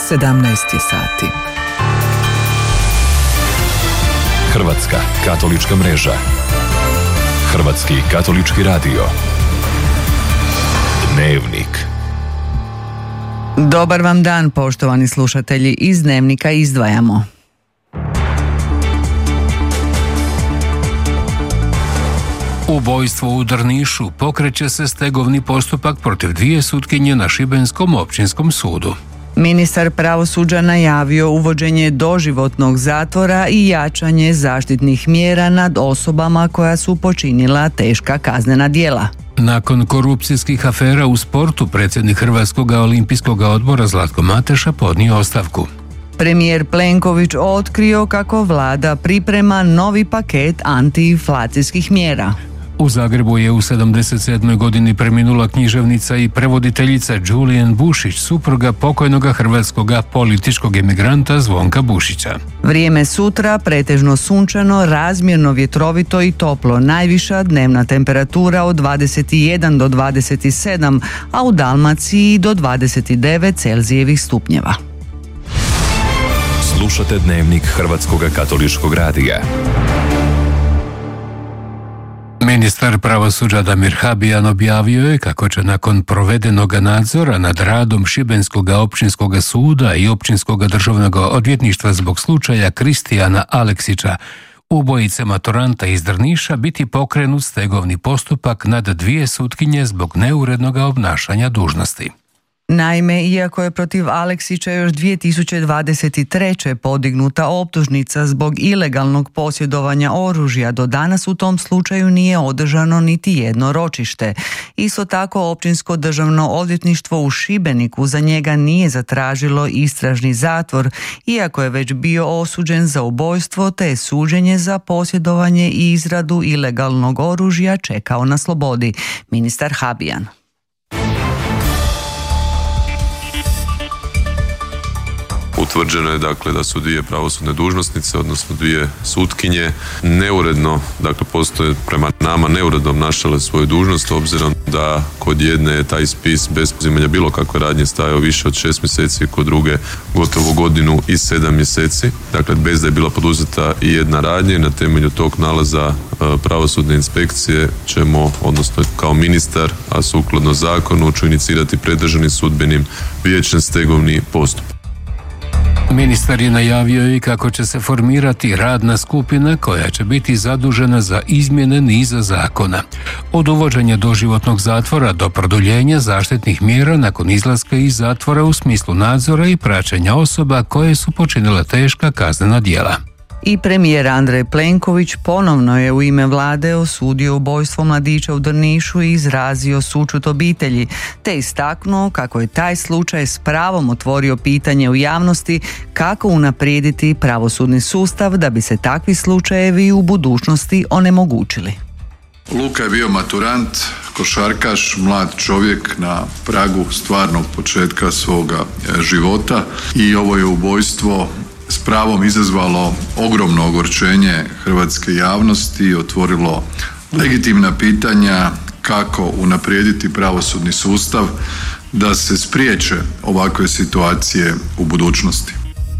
17 je sati. Hrvatska katolička mreža. Hrvatski katolički radio. Dnevnik. Dobar vam dan, poštovani slušatelji, iz Dnevnika izdvajamo. Ubojstvo u Drnišu. Pokreće se stegovni postupak protiv 2 sutkinje na Šibenskom općinskom sudu. Ministar pravosuđa najavio uvođenje doživotnog zatvora i jačanje zaštitnih mjera nad osobama koja su počinila teška kaznena djela. Nakon korupcijskih afera u sportu, predsjednik Hrvatskog olimpijskog odbora Zlatko Mateša podnio ostavku. Premijer Plenković otkrio kako vlada priprema novi paket antiinflacijskih mjera. U Zagrebu je u 77. godini preminula književnica i prevoditeljica Julian Bušić, supruga pokojnoga hrvatskoga političkog emigranta Zvonka Bušića. Vrijeme sutra pretežno sunčano, razmjerno vjetrovito i toplo, najviša dnevna temperatura od 21 do 27, a u Dalmaciji do 29 Celzijevih stupnjeva. Slušate Dnevnik Hrvatskog katoličkog radija. Ministar pravosuđa Damir Habijan objavio je kako će nakon provedenog nadzora nad radom Šibenskog općinskog suda i Općinskog državnog odvjetništva zbog slučaja Kristijana Aleksića, ubojice maturanta iz Drniša, biti pokrenut stegovni postupak nad 2 sutkinje zbog neurednog obnašanja dužnosti. Naime, iako je protiv Aleksića još 2023. podignuta optužnica zbog ilegalnog posjedovanja oružja, do danas u tom slučaju nije održano niti jedno ročište. Isto tako, Općinsko državno odvjetništvo u Šibeniku za njega nije zatražilo istražni zatvor, iako je već bio osuđen za ubojstvo, te je suđenje za posjedovanje i izradu ilegalnog oružja čekao na slobodi. Ministar Habijan. Utvrđeno je dakle da su 2 pravosudne dužnosnice, odnosno 2 sutkinje, neuredno, dakle postoje prema nama neuredno obnašale svoju dužnost, obzirom da kod jedne je taj spis bez poduzimanja bilo kakve radnje stajao više od 6 mjeseci, kod druge gotovo godinu i 7 mjeseci, dakle bez da je bila poduzeta i jedna radnja, i na temelju tog nalaza pravosudne inspekcije ćemo, odnosno kao ministar, a sukladno zakonu, ću inicirati pred Državnim sudbenim vijećem stegovni postupak. Ministar je najavio i kako će se formirati radna skupina koja će biti zadužena za izmjene niza zakona. Od uvođenja doživotnog zatvora do produljenja zaštitnih mjera nakon izlaska iz zatvora u smislu nadzora i praćenja osoba koje su počinile teška kaznena djela. I premijer Andrej Plenković ponovno je u ime vlade osudio ubojstvo mladića u Drnišu i izrazio sućut obitelji, te istaknuo kako je taj slučaj s pravom otvorio pitanje u javnosti kako unaprijediti pravosudni sustav da bi se takvi slučajevi u budućnosti onemogućili. Luka je bio maturant, košarkaš, mlad čovjek na pragu stvarnog početka svoga života, i ovo je ubojstvo s pravom izazvalo ogromno ogorčenje hrvatske javnosti i otvorilo legitimna pitanja kako unaprijediti pravosudni sustav da se spriječe ovakve situacije u budućnosti.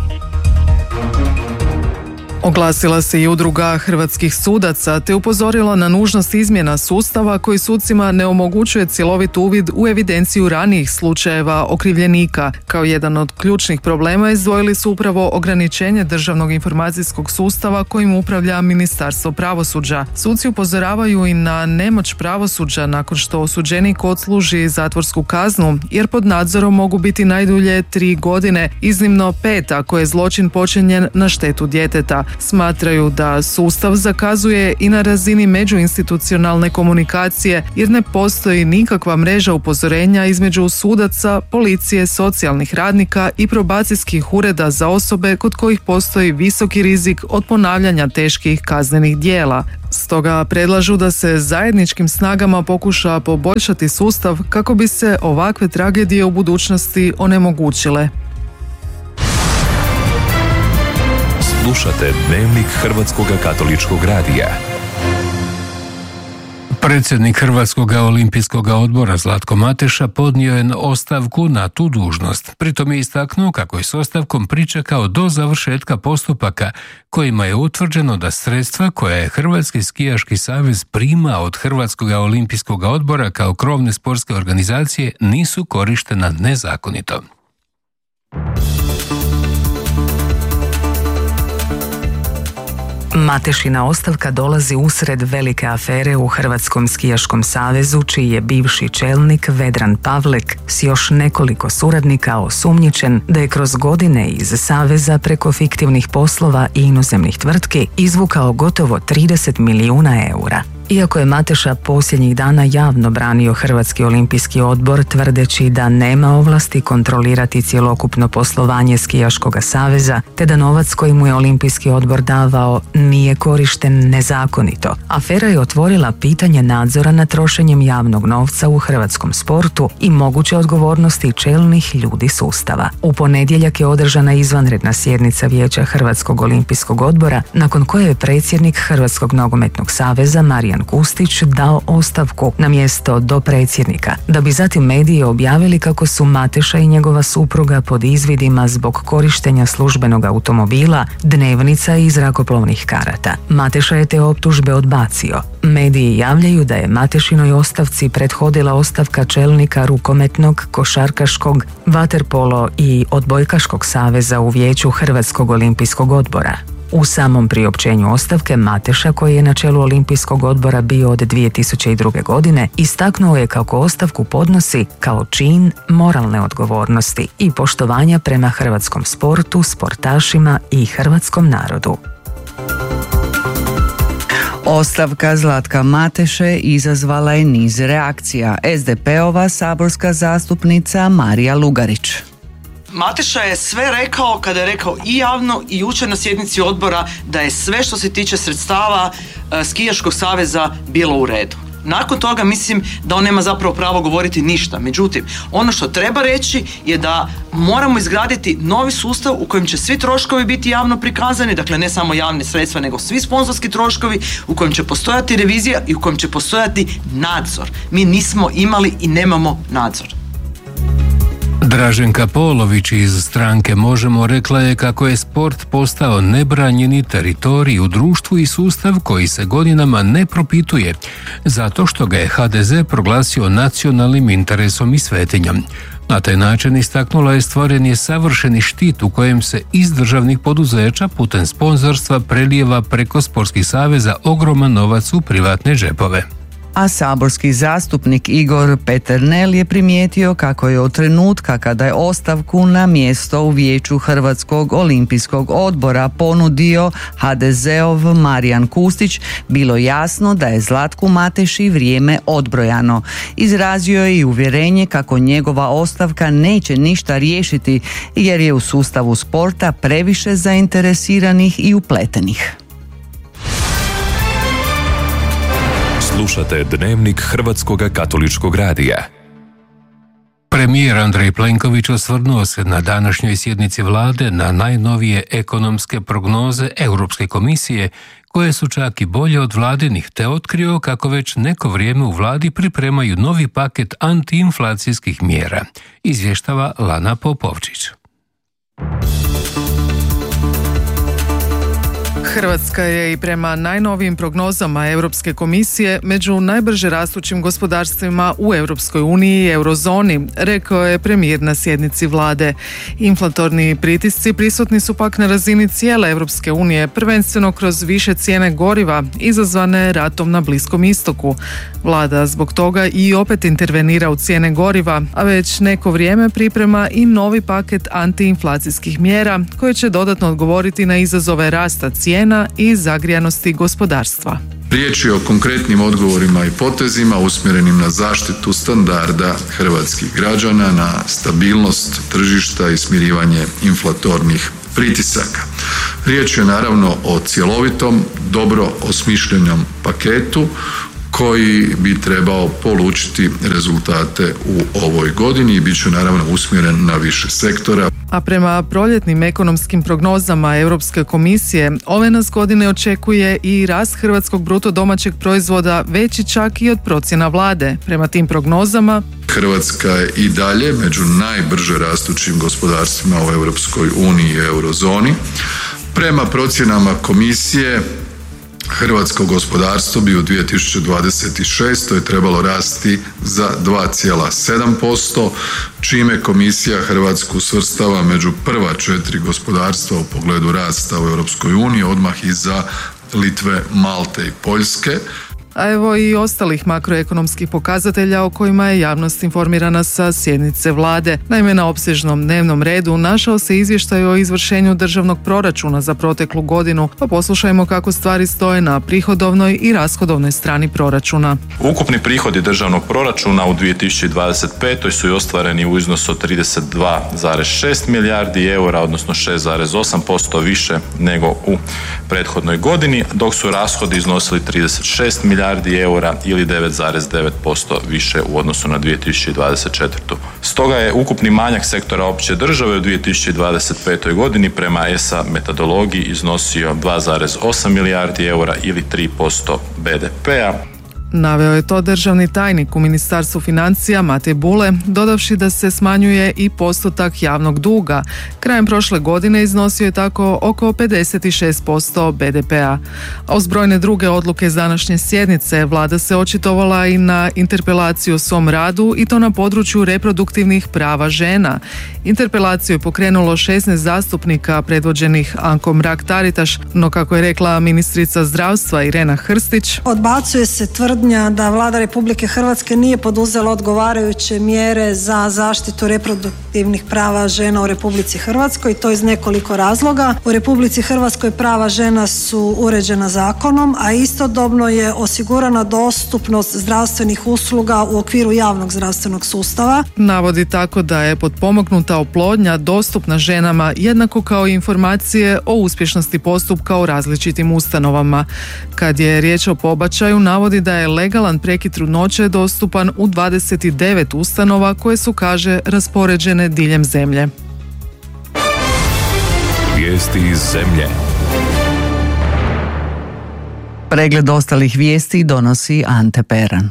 Oglasila se i udruga hrvatskih sudaca te upozorila na nužnost izmjena sustava koji sucima ne omogućuje cjelovit uvid u evidenciju ranijih slučajeva okrivljenika. Kao jedan od ključnih problema izdvojili su upravo ograničenje državnog informacijskog sustava kojim upravlja Ministarstvo pravosuđa. Suci upozoravaju i na nemoć pravosuđa nakon što osuđenik odsluži zatvorsku kaznu, jer pod nadzorom mogu biti najdulje 3 godine, iznimno 5 ako je zločin počinjen na štetu djeteta. Smatraju da sustav zakazuje i na razini međuinstitucionalne komunikacije, jer ne postoji nikakva mreža upozorenja između sudaca, policije, socijalnih radnika i probacijskih ureda za osobe kod kojih postoji visoki rizik od ponavljanja teških kaznenih djela. Stoga predlažu da se zajedničkim snagama pokuša poboljšati sustav kako bi se ovakve tragedije u budućnosti onemogućile. Slušate Dnevnik Hrvatskog katoličkog radija. Predsjednik Hrvatskog olimpijskog odbora Zlatko Mateša podnio je ostavku na tu dužnost. Pritom je istaknuo kako je s ostavkom pričekao do završetka postupaka kojima je utvrđeno da sredstva koja je Hrvatski skijaški savez prima od Hrvatskog olimpijskog odbora kao krovne sportske organizacije nisu korištena nezakonito. Matešina ostavka dolazi usred velike afere u Hrvatskom skijaškom savezu, čiji je bivši čelnik Vedran Pavlek s još nekoliko suradnika osumnjičen da je kroz godine iz saveza preko fiktivnih poslova i inozemnih tvrtki izvukao gotovo 30 milijuna eura. Iako je Mateša posljednjih dana javno branio Hrvatski olimpijski odbor tvrdeći da nema ovlasti kontrolirati cjelokupno poslovanje Skijaškog saveza, te da novac koji mu je olimpijski odbor davao nije korišten nezakonito, afera je otvorila pitanje nadzora nad trošenjem javnog novca u hrvatskom sportu i moguće odgovornosti čelnih ljudi sustava. U ponedjeljak je održana izvanredna sjednica Vijeća Hrvatskog olimpijskog odbora, nakon koje je predsjednik Hrvatskog nogometnog saveza Marijan Kustić dao ostavku na mjesto dopredsjednika, da bi zatim mediji objavili kako su Mateša i njegova supruga pod izvidima zbog korištenja službenog automobila, dnevnica i zrakoplovnih karata. Mateša je te optužbe odbacio. Mediji javljaju da je Matešinoj ostavci prethodila ostavka čelnika rukometnog, košarkaškog, vaterpolo i odbojkaškog saveza u Vijeću Hrvatskog olimpijskog odbora. U samom priopćenju ostavke Mateša, koji je na čelu Olimpijskog odbora bio od 2002. godine, istaknuo je kako ostavku podnosi kao čin moralne odgovornosti i poštovanja prema hrvatskom sportu, sportašima i hrvatskom narodu. Ostavka Zlatka Mateše izazvala je niz reakcija. SDP-ova saborska zastupnica Marija Lugarić. Mateša je sve rekao kada je rekao i javno i jučer na sjednici odbora da je sve što se tiče sredstava Skijaškog saveza bilo u redu. Nakon toga mislim da on nema zapravo pravo govoriti ništa. Međutim, ono što treba reći je da moramo izgraditi novi sustav u kojem će svi troškovi biti javno prikazani, dakle ne samo javne sredstva nego svi sponzorski troškovi, u kojem će postojati revizija i u kojem će postojati nadzor. Mi nismo imali i nemamo nadzor. Draženka Polović iz stranke Možemo rekla je kako je sport postao nebranjeni teritorij u društvu i sustav koji se godinama ne propituje, zato što ga je HDZ proglasio nacionalnim interesom i svetinjom. Na taj način istaknula je stvoren je savršeni štit u kojem se iz državnih poduzeća putem sponzorstva prelijeva preko sportskih saveza ogroman novac u privatne džepove. A saborski zastupnik Igor Peternel je primijetio kako je od trenutka kada je ostavku na mjesto u Vijeću Hrvatskog olimpijskog odbora ponudio HDZ-ov Marijan Kustić bilo jasno da je Zlatku Mateši vrijeme odbrojano. Izrazio je i uvjerenje kako njegova ostavka neće ništa riješiti jer je u sustavu sporta previše zainteresiranih i upletenih. Slušate Dnevnik Hrvatskog katoličkog radija. Premijer Andrej Plenković osvrnuo se na današnjoj sjednici vlade na najnovije ekonomske prognoze Europske komisije, koje su čak i bolje od vladinih, te otkrio kako već neko vrijeme u vladi pripremaju novi paket antiinflacijskih mjera, izvještava Lana Popovčić. Hrvatska je i prema najnovijim prognozama Europske komisije među najbrže rastućim gospodarstvima u Europskoj uniji i eurozoni, rekao je premijer na sjednici vlade. Inflatorni pritisci prisutni su pak na razini cijele Europske unije, prvenstveno kroz više cijene goriva izazvane ratom na Bliskom istoku. Vlada zbog toga i opet intervenira u cijene goriva, a već neko vrijeme priprema i novi paket antiinflacijskih mjera koje će dodatno odgovoriti na izazove rasta cijena i zagrijanosti gospodarstva. Riječ je o konkretnim odgovorima i potezima usmjerenim na zaštitu standarda hrvatskih građana, na stabilnost tržišta i smirivanje inflatornih pritisaka. Riječ je naravno o cjelovitom, dobro osmišljenom paketu koji bi trebao polučiti rezultate u ovoj godini i bit će naravno usmjeren na više sektora. A prema proljetnim ekonomskim prognozama Europske komisije, ove nas godine očekuje i rast hrvatskog bruto domaćeg proizvoda veći čak i od procjena vlade. Prema tim prognozama, Hrvatska je i dalje među najbrže rastućim gospodarstvima u Europskoj uniji i eurozoni. Prema procjenama komisije, hrvatsko gospodarstvo bi u 2026. trebalo rasti za 2,7%, čime komisija Hrvatsku svrstava među prva 4 gospodarstva u pogledu rasta u Europskoj uniji, odmah iza Litve, Malte i Poljske. A evo i ostalih makroekonomskih pokazatelja o kojima je javnost informirana sa sjednice vlade. Naime, na opsežnom dnevnom redu našao se izvještaj o izvršenju državnog proračuna za proteklu godinu, pa poslušajmo kako stvari stoje na prihodovnoj i rashodovnoj strani proračuna. Ukupni prihodi državnog proračuna u 2025. su i ostvareni u iznosu od 32,6 milijardi eura, odnosno 6,8% više nego u prethodnoj godini, dok su rashodi iznosili 36 milijardi eura ili 9,9% više u odnosu na 2024. Stoga je ukupni manjak sektora opće države u 2025. godini prema ESA metodologiji iznosio 2,8 milijardi eura ili 3% BDP-a. Naveo je to državni tajnik u Ministarstvu financija Matej Bule, dodavši da se smanjuje i postotak javnog duga. Krajem prošle godine iznosio je tako oko 56% BDP-a. A uz brojne druge odluke s današnje sjednice, vlada se očitovala i na interpelaciju o svom radu i to na području reproduktivnih prava žena. Interpelaciju je pokrenulo 16 zastupnika predvođenih Ankom Mrak-Taritaš, no kako je rekla ministrica zdravstva Irena Hrstić, odbacuje se tvrdnja da Vlada Republike Hrvatske nije poduzela odgovarajuće mjere za zaštitu reproduktivnih prava žena u Republici Hrvatskoj, i to iz nekoliko razloga. U Republici Hrvatskoj prava žena su uređena zakonom, a istodobno je osigurana dostupnost zdravstvenih usluga u okviru javnog zdravstvenog sustava. Navodi tako da je potpomognuta oplodnja dostupna ženama jednako kao i informacije o uspješnosti postupka u različitim ustanovama. Kad je riječ o pobačaju, navodi da je legalan prekid trudnoće dostupan u 29 ustanova koje su, kaže, raspoređene diljem zemlje. Vijesti iz zemlje. Pregled ostalih vijesti donosi Ante Peran.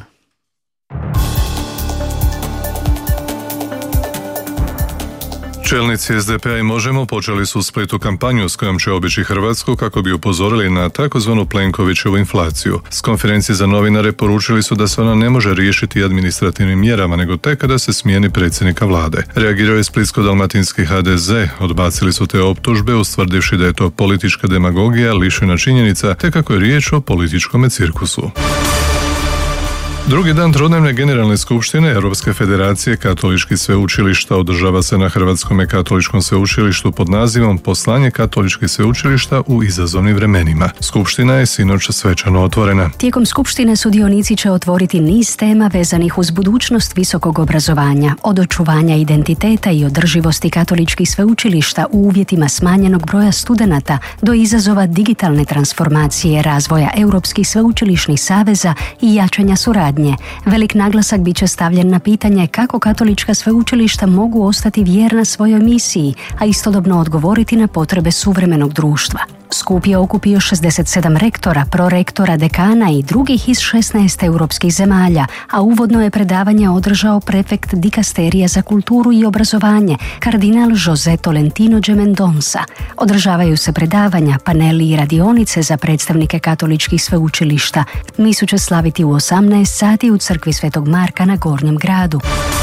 Čelnici SDP-a i Možemo počeli su u Splitu kampanju s kojom će obići Hrvatsku kako bi upozorili na takozvanu Plenkovićevu inflaciju. S konferencije za novinare poručili su da se ona ne može riješiti administrativnim mjerama, nego tek kada se smijeni predsjednika vlade. Reagirao je splitsko-dalmatinski HDZ, odbacili su te optužbe ustvrdivši da je to politička demagogija lišena činjenica, te kako je riječ o političkom cirkusu. Drugi dan trodnevne generalne skupštine Europske federacije katoličkih sveučilišta održava se na Hrvatskom katoličkom sveučilištu pod nazivom Poslanje katoličkih sveučilišta u izazovnim vremenima. Skupština je sinoć svečano otvorena. Tijekom skupštine sudionici će otvoriti niz tema vezanih uz budućnost visokog obrazovanja, od očuvanja identiteta i održivosti katoličkih sveučilišta u uvjetima smanjenog broja studenata do izazova digitalne transformacije, razvoja europskih sveučilišnih saveza i jačanja suradnje. Velik naglasak bit će stavljen na pitanje kako katolička sveučilišta mogu ostati vjerna svojoj misiji, a istodobno odgovoriti na potrebe suvremenog društva. Skup je okupio 67 rektora, prorektora, dekana i drugih iz 16 europskih zemalja, a uvodno je predavanje održao prefekt dikasterija za kulturu i obrazovanje, kardinal José Tolentino de Mendonça. Održavaju se predavanja, paneli i radionice za predstavnike katoličkih sveučilišta. Misu će slaviti u 18 sati u crkvi Svetog Marka na Gornjem gradu.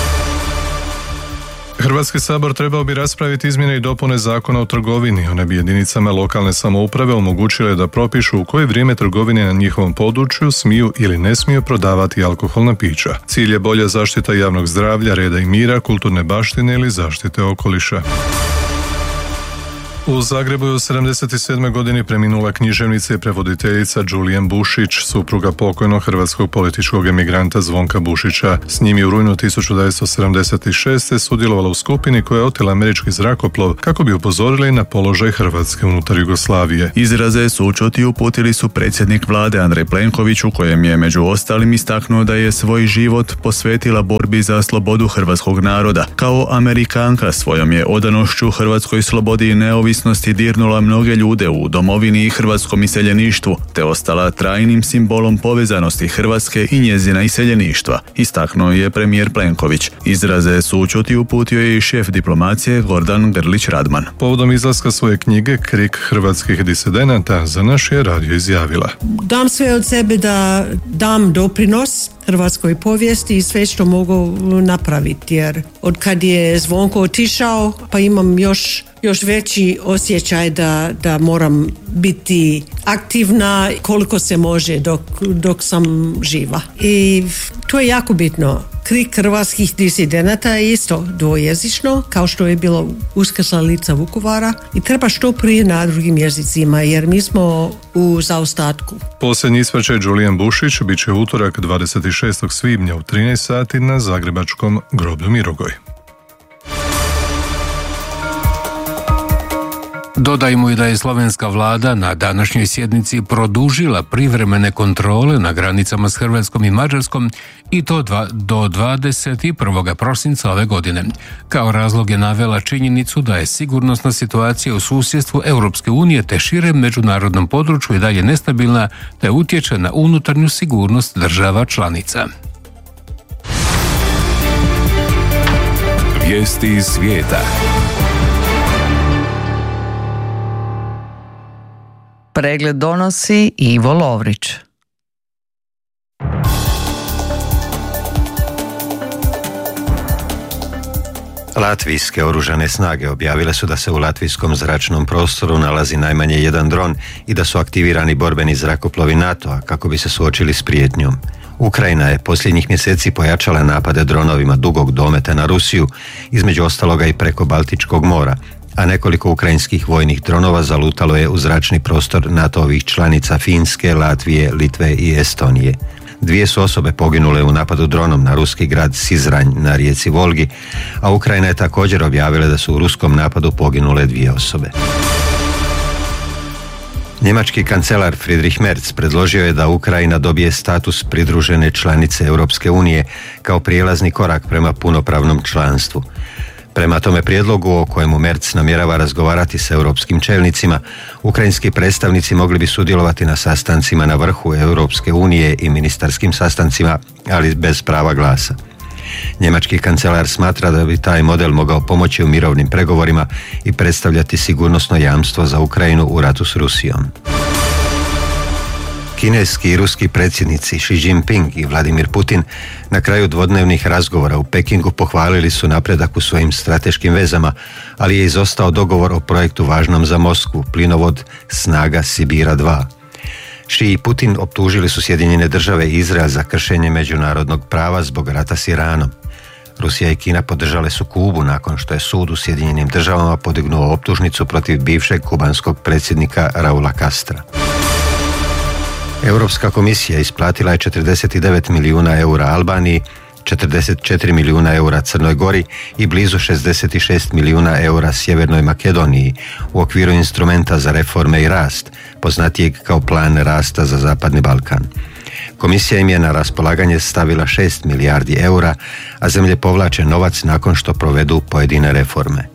Hrvatski sabor trebao bi raspraviti izmjene i dopune zakona o trgovini. One bi jedinicama lokalne samouprave omogućile da propišu u koje vrijeme trgovine na njihovom području smiju ili ne smiju prodavati alkoholna pića. Cilj je bolja zaštita javnog zdravlja, reda i mira, kulturne baštine ili zaštite okoliša. U Zagrebu je u 77. godini preminula književnica i prevoditeljica Julian Bušić, supruga pokojnog hrvatskog političkog emigranta Zvonka Bušića. S njim je u rujnu 1976. sudjelovala u skupini koja je otela američki zrakoplov kako bi upozorili na položaj Hrvatske unutar Jugoslavije. Izraze sućuti uputili su predsjednik vlade Andrej Plenković, u kojem je među ostalim istaknuo da je svoj život posvetila borbi za slobodu hrvatskog naroda. Kao Amerikanka svojom je odanošću hrvatskoj slobodi i neovisnosti dirnula mnoge ljude u domovini i hrvatskom iseljeništvu, te ostala trajnim simbolom povezanosti Hrvatske i njezina iseljeništva, istaknuo je premijer Plenković. Izraze sućuti uputio je i šef diplomacije Gordan Grlić Radman. Povodom izlaska svoje knjige Krik hrvatskih disidenata za naš je radio izjavila: Dam sve od sebe da dam doprinos hrvatskoj povijesti i sve što mogu napraviti, jer od kad je Zvonko otišao pa imam još veći osjećaj da moram biti aktivna koliko se može dok sam živa. I to je jako bitno. Krik hrvatskih disidenata je isto dvojezično, kao što je bilo Uskrsla lica Vukovara, i treba što prije na drugim jezicima, jer mi smo u zaostatku. Posljednji ispraćaj Julian Bušić bit će utorak 26. svibnja u 13 sati na zagrebačkom groblju Mirogoj. Dodajmo i da je slovenska vlada na današnjoj sjednici produžila privremene kontrole na granicama s Hrvatskom i Mađarskom i to do 21. prosinca ove godine. Kao razlog je navela činjenicu da je sigurnosna situacija u susjedstvu Europske unije te širem međunarodnom području i dalje nestabilna te utječe na unutarnju sigurnost država članica. Vijesti iz svijeta. Pregled donosi Ivo Lovrić. Latvijske oružane snage objavile su da se u latvijskom zračnom prostoru nalazi najmanje jedan dron i da su aktivirani borbeni zrakoplovi NATO-a kako bi se suočili s prijetnjom. Ukrajina je posljednjih mjeseci pojačala napade dronovima dugog dometa na Rusiju, između ostaloga i preko Baltičkog mora, a nekoliko ukrajinskih vojnih dronova zalutalo je u zračni prostor NATO-ovih članica Finske, Latvije, Litve i Estonije. 2 su osobe poginule u napadu dronom na ruski grad Sizranj na rijeci Volgi, a Ukrajina je također objavila da su u ruskom napadu poginule 2 osobe. Njemački kancelar Friedrich Merz predložio je da Ukrajina dobije status pridružene članice Europske unije kao prijelazni korak prema punopravnom članstvu. Prema tome prijedlogu, o kojemu Merz namjerava razgovarati s europskim čelnicima, ukrajinski predstavnici mogli bi sudjelovati na sastancima na vrhu Europske unije i ministarskim sastancima, ali bez prava glasa. Njemački kancelar smatra da bi taj model mogao pomoći u mirovnim pregovorima i predstavljati sigurnosno jamstvo za Ukrajinu u ratu s Rusijom. Kineski i ruski predsjednici Xi Jinping i Vladimir Putin na kraju dvodnevnih razgovora u Pekingu pohvalili su napredak u svojim strateškim vezama, ali je izostao dogovor o projektu važnom za Moskvu, plinovod Snaga Sibira 2. Xi i Putin optužili su Sjedinjene Države i Izrael za kršenje međunarodnog prava zbog rata s Iranom. Rusija i Kina podržale su Kubu nakon što je sud u Sjedinjenim Državama podignuo optužnicu protiv bivšeg kubanskog predsjednika Raula Castra. Europska komisija isplatila je 49 milijuna eura Albaniji, 44 milijuna eura Crnoj Gori i blizu 66 milijuna eura Sjevernoj Makedoniji u okviru instrumenta za reforme i rast, poznatijeg kao plan rasta za Zapadni Balkan. Komisija im je na raspolaganje stavila 6 milijardi eura, a zemlje povlače novac nakon što provedu pojedine reforme.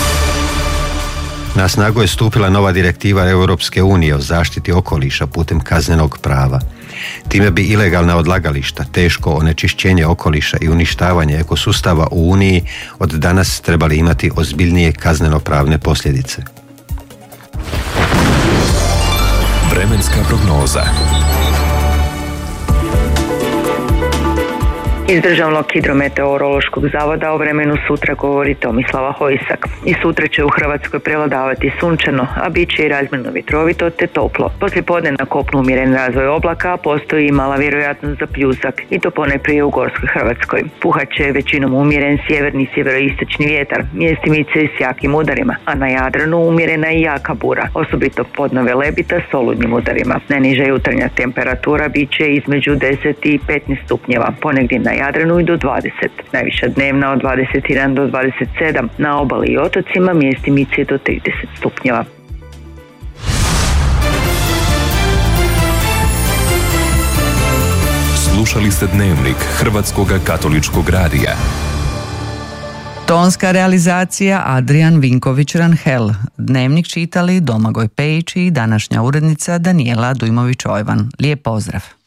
Na snagu je stupila nova direktiva Europske unije o zaštiti okoliša putem kaznenog prava. Time bi ilegalna odlagališta, teško onečišćenje okoliša i uništavanje ekosustava u Uniji od danas trebali imati ozbiljnije kazneno-pravne posljedice. Vremenska prognoza. Iz Državnog hidrometeorološkog zavoda o vremenu sutra govori Tomislava Hojsak. I sutra će u Hrvatskoj prevladavati sunčano, a bit će i razmjerno vjetrovito te toplo. Poslijepodne na kopnu umjeren razvoj oblaka, a postoji i mala vjerojatnost za pljusak, i to ponajprije u gorskoj Hrvatskoj. Puhat će većinom umjeren sjeverni sjeveroistočni vjetar, mjestimice s jakim udarima, a na Jadranu umjerena i jaka bura, osobito podno Velebita s oludnim udarima. Najniža jutarnja temperatura bit će između 10 i 15 stupnjeva, ponegdje na Jadranu i do 20. Najviša dnevna od 21 do 27, na obali i otocima mjestimice do 30 stupnjeva. Slušali ste Dnevnik Hrvatskog katoličkog radija. Tonska realizacija Adrian Vinković-Ranhel. Dnevnik čitali Domagoj Pejić i današnja urednica Danijela Dujmović-Ojvan. Lijep pozdrav.